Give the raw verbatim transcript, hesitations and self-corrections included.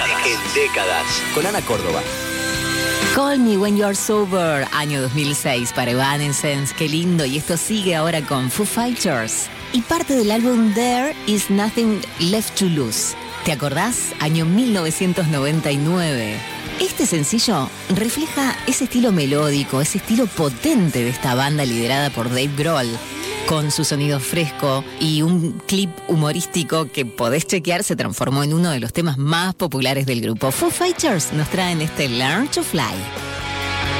décadas. En décadas. Con Ana Córdoba. Call Me When You're Sober, año dos mil seis para Evanescence, qué lindo. Y esto sigue ahora con Foo Fighters. Y parte del álbum There Is Nothing Left to Lose. ¿Te acordás? Año mil novecientos noventa y nueve. Este sencillo refleja ese estilo melódico, ese estilo potente de esta banda liderada por Dave Grohl, con su sonido fresco y un clip humorístico que podés chequear, se transformó en uno de los temas más populares del grupo. Foo Fighters nos traen este Learn to Fly.